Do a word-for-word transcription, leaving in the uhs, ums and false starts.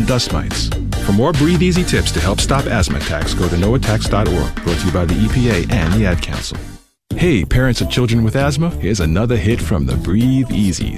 dust mites. For more Breathe Easy tips to help stop asthma attacks, go to no attacks dot org, brought to you by the E P A and the Ad Council. Hey, parents of children with asthma, here's another hit from the Breathe Easies.